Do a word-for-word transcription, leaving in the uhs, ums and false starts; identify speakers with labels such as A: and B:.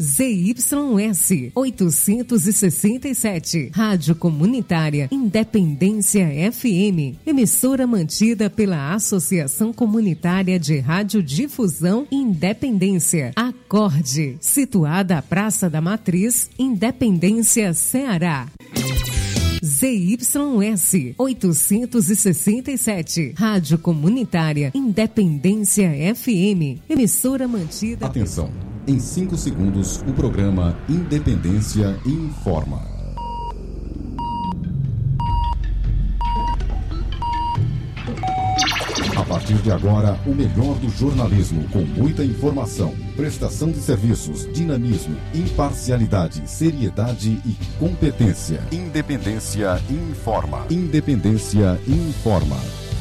A: Z Y S oitocentos e sessenta e sete, Rádio Comunitária Independência F M, emissora mantida pela Associação Comunitária de Radiodifusão Independência, Acorde, situada à Praça da Matriz, Independência, Ceará. Z Y S oitocentos e sessenta e sete, Rádio Comunitária Independência F M, emissora mantida...
B: Atenção, em cinco segundos o programa Independência informa. A partir de agora, o melhor do jornalismo, com muita informação, prestação de serviços, dinamismo, imparcialidade, seriedade e competência. Independência informa. Independência informa.